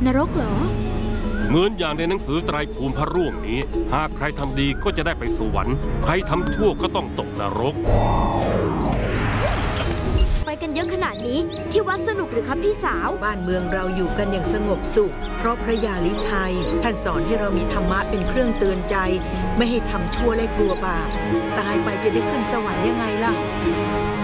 นรกเหรอเหมือนอย่างในหนังสือไตรภูมิพระร่วงนี้หากใครทำดีก็จะได้ไปสวรรค์ใครทำชั่วก็ต้องตกนรกไปกันเยอะขนาดนี้ที่วัดสนุกหรือครับพี่สาวบ้านเมืองเราอยู่กันอย่างสงบสุขเพราะพระยาฤทัยท่านสอนให้เรามีธรรมะเป็นเครื่องเตือนใจไม่ให้ทำชั่วและกลัวบาปตายไปจะได้ขึ้นสวรรค์ยังไงล่ะ